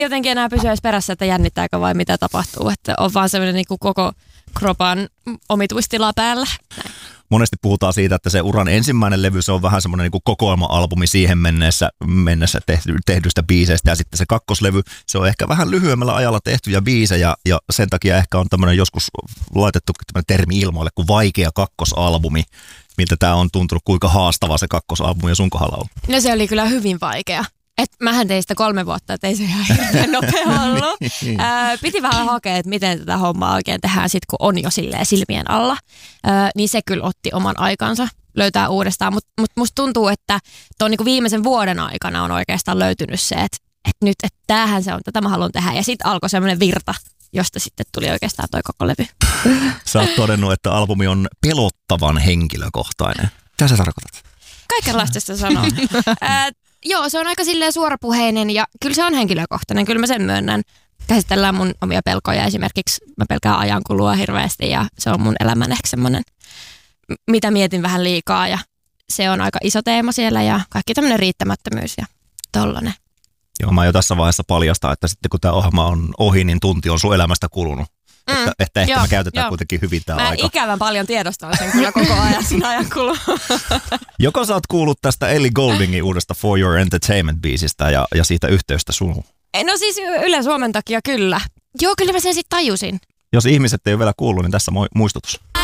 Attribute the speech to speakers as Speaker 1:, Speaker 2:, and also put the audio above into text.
Speaker 1: jotenkin enää pysyä edes perässä, että jännittääkö vai mitä tapahtuu. Että on vaan semmoinen niin kuin koko kropan omituistila päällä. Näin.
Speaker 2: Monesti puhutaan siitä, että se uran ensimmäinen levy, se on vähän semmoinen niin kuin kokoelma-albumi siihen mennessä tehdyistä biiseistä. Ja sitten se kakkoslevy, se on ehkä vähän lyhyemmällä ajalla tehtyjä biisejä. Ja sen takia ehkä on tämmöinen joskus laitettu tämmöinen termi ilmoille kuin vaikea kakkosalbumi. Miltä tämä on tuntunut, kuinka haastava se kakkosalbumi ja sun kohdalla on?
Speaker 1: No se oli kyllä hyvin vaikea. Mähän tein sitä 3 vuotta, että ei se ihan hirveän nopea ollut. Piti vähän hakea, että miten tätä hommaa oikein tehdään sit, kun on jo silleen silmien alla. Niin se kyllä otti oman aikansa löytää uudestaan. Mutta musta tuntuu, että tuon niinku viimeisen vuoden aikana on oikeastaan löytynyt se, että nyt että tämähän se on, tätä mä haluan tehdä. Ja sitten alkoi semmoinen virta, josta sitten tuli oikeastaan toi koko levy.
Speaker 2: Sä oot todennut, että albumi on pelottavan henkilökohtainen. Mitä sä tarkoitat?
Speaker 1: Kaikenlaista sitä sanoo. Joo, se on aika silleen suorapuheinen ja kyllä se on henkilökohtainen, kyllä mä sen myönnän. Käsitellään mun omia pelkoja esimerkiksi, mä pelkään ajankulua hirveästi ja se on mun elämän ehkä semmoinen, mitä mietin vähän liikaa ja se on aika iso teema siellä ja kaikki tämmöinen riittämättömyys ja tollanen.
Speaker 2: Joo, mä jo tässä vaiheessa paljastan, että sitten kun tämä ohjelma on ohi, niin tunti on sun elämästä kulunut. Että ehkä me käytetään kuitenkin hyvin tämä aika.
Speaker 1: Mä ikävän paljon tiedostan sen kyllä koko ajan siinä ajankulua.
Speaker 2: Joko sä oot kuullut tästä Ellie Gouldingin uudesta For Your Entertainment-biisistä ja siitä yhteystä suhun?
Speaker 1: No siis Yle Suomen takia kyllä. Joo, kyllä mä sen sitten tajusin.
Speaker 2: Jos ihmiset ei ole vielä kuullut, niin tässä muistutus.